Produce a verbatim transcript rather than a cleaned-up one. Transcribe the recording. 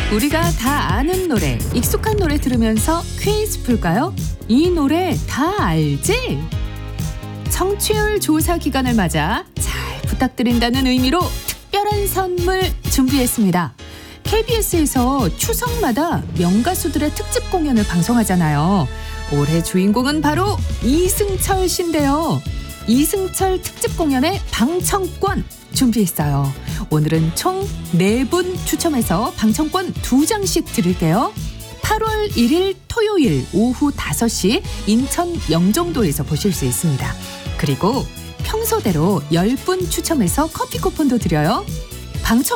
우리가 다 아는 노래, 익숙한 노래 들으면서 퀴즈 풀까요? 이 노래 다 알지? 청취율 조사 기간을 맞아 잘 부탁드린다는 의미로 특별한 선물 준비했습니다. 케이비에스에서 추석마다 명가수들의 특집 공연을 방송하잖아요. 올해 주인공은 바로 이승철 씨인데요. 이승철 특집 공연의 방청권 준비했어요. 오늘은 총 네 분 추첨해서 방청권 두 장씩 드릴게요. 팔월 일일 토요일 오후 다섯 시 인천 영종도에서 보실 수 있습니다. 그리고 평소대로 십 분 추첨해서 커피 쿠폰도 드려요. 방청